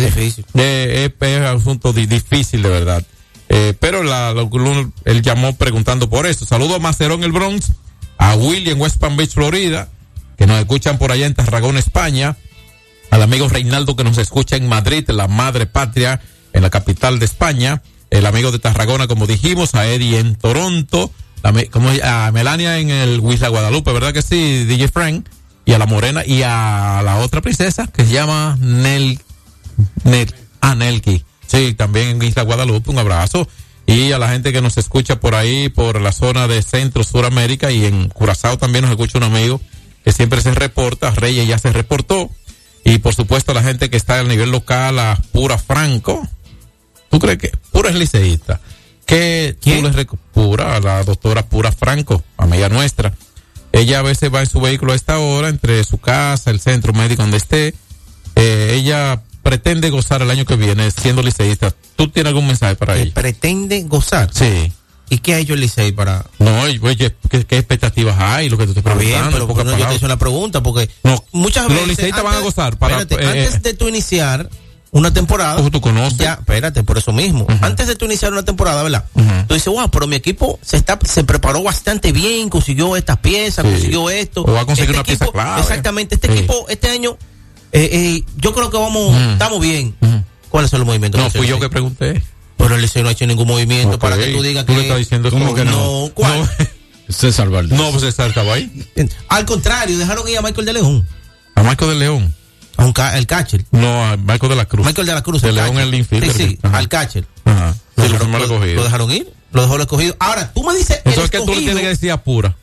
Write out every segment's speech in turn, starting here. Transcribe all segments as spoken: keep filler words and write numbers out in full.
Es difícil. Eh, es, es un asunto di, difícil, de verdad. Eh, pero la, la, él llamó preguntando por eso. Saludo a Macerón, el Bronx, a William, West Palm Beach, Florida, que nos escuchan por allá en Tarragona, España, al amigo Reinaldo, que nos escucha en Madrid, la madre patria, en la capital de España, el amigo de Tarragona, como dijimos, a Eddie en Toronto, la, como, a Melania en el Huizla Guadalupe, ¿verdad que sí, D J Frank? Y a la morena, y a la otra princesa, que se llama Nel, Nel, ah, Nelki. Sí, también en Isla Guadalupe, un abrazo. Y a la gente que nos escucha por ahí, por la zona de Centro, Suramérica, y en Curazao también nos escucha un amigo que siempre se reporta, Reyes ya se reportó. Y por supuesto a la gente que está a nivel local, a Pura Franco. ¿Tú crees que Pura es liceísta? Que tú le rec- Pura, a la doctora Pura Franco, amiga nuestra. Ella a veces va en su vehículo a esta hora, entre su casa, el centro médico donde esté. Eh, ella pretende gozar el año que viene siendo liceísta. ¿Tú tienes algún mensaje para ella? ¿Pretende gozar? Sí. ¿Y qué ha hecho el Licey para...? No, oye, ¿qué, qué expectativas hay? Lo que te estoy preguntando. Bien, pero no, yo te hice una pregunta, porque no, muchas veces... Los liceístas van a gozar para... Espérate, eh, antes de tú iniciar una temporada... ¿Tú, tú conoces? Ya, espérate, por eso mismo. Uh-huh. Antes de tú iniciar una temporada, ¿verdad? Uh-huh. Tú dices, wow, pero mi equipo se está se preparó bastante bien, consiguió estas piezas, sí. consiguió esto. O va a conseguir este una equipo, pieza clave. Exactamente, este sí. equipo, este año, eh, eh, yo creo que vamos, uh-huh. estamos bien. Uh-huh. ¿Cuáles son los movimientos? No, fui yo que pregunté. Pero el Licey no ha hecho ningún movimiento okay. para que tú digas que... ¿Tú le estás diciendo ¿Cómo que no? No, ¿cuál? No. César Valdés. No, pues César estaba ahí. Al contrario, dejaron ir a Michael de León. ¿A Michael de León? A un ca- el catcher. No, a Michael de la Cruz. Michael de la Cruz. De el León el infielder. Sí, sí, ajá. Al catcher. Ajá. Sí, lo, lo, lo, lo, lo dejaron ir. Lo dejó el escogido. Ahora, tú me dices... Eso es que tú le tienes que decir a Pura.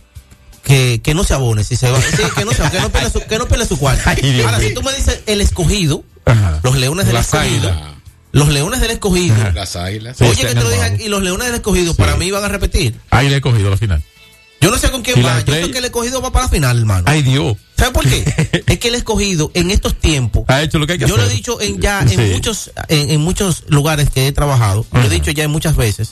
Que, que no se abone, si se va. Sí, que no se que no pierda su, que no pierda su cuarto. Ay, ahora, si tú me dices el escogido, ajá. los Leones del la Escogido. Águila. Los Leones del Escogido. Ajá. Las Águilas. Oye, sí, que te lo dije aquí, los Leones del Escogido sí. para mí van a repetir. Ahí le he cogido la final. Yo no sé con quién va, yo sé que el Escogido va para la final, hermano. Ay, Dios. ¿Sabes por qué? Es que el Escogido en estos tiempos ha hecho lo que hay que yo hacer. Lo he dicho en ya en sí. muchos en, en muchos lugares que he trabajado, uh-huh. lo he dicho ya en muchas veces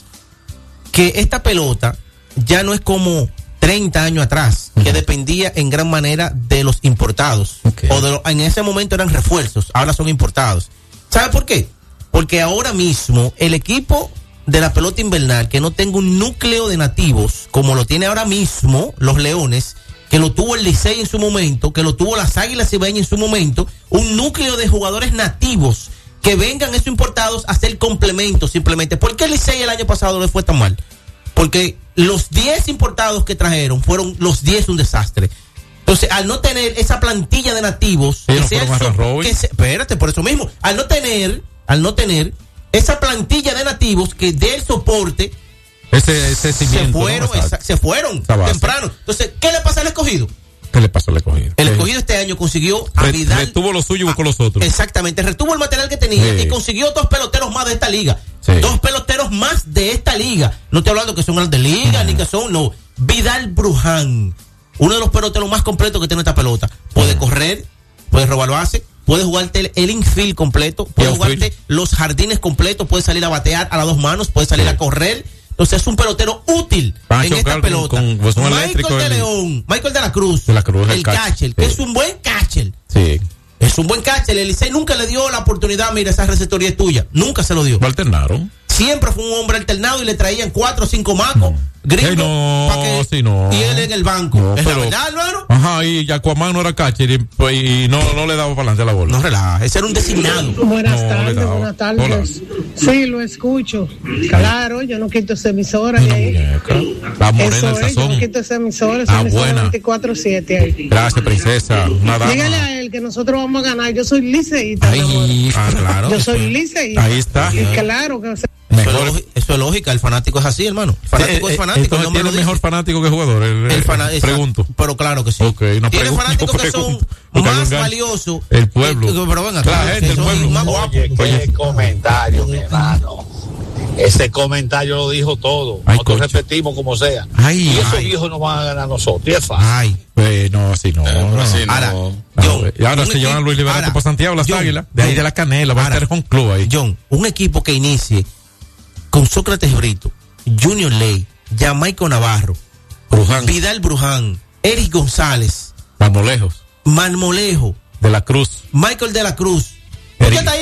que esta pelota ya no es como treinta años atrás, uh-huh. que dependía en gran manera de los importados. Okay. O de lo, en ese momento eran refuerzos, ahora son importados. ¿Sabe por qué? Porque ahora mismo el equipo de la pelota invernal que no tenga un núcleo de nativos, como lo tiene ahora mismo los Leones, que lo tuvo el Licey en su momento, que lo tuvo las Águilas Cibaeñas en su momento, un núcleo de jugadores nativos que vengan esos importados a hacer complementos simplemente. ¿Por qué el Licey el año pasado le fue tan mal? Porque los diez importados que trajeron fueron los diez un desastre. Entonces, al no tener esa plantilla de nativos, que no sea el, que se, espérate, por eso mismo, al no tener, al no tener esa plantilla de nativos que dé el soporte, ese, ese se fueron, ¿no? esa, se fueron temprano. Entonces, ¿qué le pasa al Escogido? ¿Qué le pasó al Escogido? El Escogido este año consiguió a Vidal. Retuvo lo suyo y buscó los otros. Exactamente, retuvo el material que tenía sí. y consiguió dos peloteros más de esta liga. Sí. Dos peloteros más de esta liga. No estoy hablando que son grandes ligas, mm. ni que son, no. Vidal Bruján, uno de los peloteros más completos que tiene esta pelota. Puede mm. correr, puede robar base, puede jugarte el, el infield completo, puede jugarte field. los jardines completos, puede salir a batear a las dos manos, puede salir sí. a correr. Entonces es un pelotero útil Pancho en esta con, pelota. Con, con Michael de León, Michael de la Cruz, de la Cruz el, el catcher, catcher, que sí. es un buen catcher. Sí. Es un buen catcher. El Licey nunca le dio la oportunidad, mira, esa receptoría es tuya. Nunca se lo dio. Lo alternaron. Siempre fue un hombre alternado y le traían cuatro o cinco macos. No. Gringos, no, que, sí, no. y él en el banco. No, ¿Es pero, la verdad, hermano? Ajá, y Yacuamán no era catcher y, y no, no le daba para adelante la bola. No relaja, ese era un designado. Buenas no, tardes, buenas tardes. Hola. Sí, lo escucho. Claro, yo no quito esa emisora no, de ahí. La morena Eso del es, sazón. yo no quito esa emisora, esa ah, emisora buena. veinticuatro siete ahí. Gracias, princesa. Nada. Dígale a él que nosotros vamos a ganar. Yo soy liceísta. Ahí, ah, claro. Yo soy liceísta. Ahí está. Y claro que Eso es, lógica, eso es lógica, el fanático es así, hermano. El fanático eh, es fanático. Entonces tiene mejor fanático que jugador. El, el fana, pregunto. Pero claro que sí. Okay, no tiene pregunto, fanáticos no que son pregunto, más valiosos. El pueblo. Que, pero venga, la gente, el pueblo. Más Oye, qué Oye. comentario, mi hermano. Ese comentario lo dijo todo. Ay, nosotros coche. repetimos como sea. Ay, y esos ay. viejos no van a ganar a nosotros. Y es fácil. Ay, pues no, así no. Eh, no. Así ahora, no. John, y ahora se llevan a Luis Liberato para Santiago, las John, Águilas. De ahí John, de la Canela, va ahora, a estar con club ahí. John, un equipo que inicie con Sócrates Brito, Junior Ley, Jamaico Navarro, Bruján. Vidal Bruján, Eric González, Marmolejos, Marmolejo, de la Cruz, Michael de la Cruz. Eric,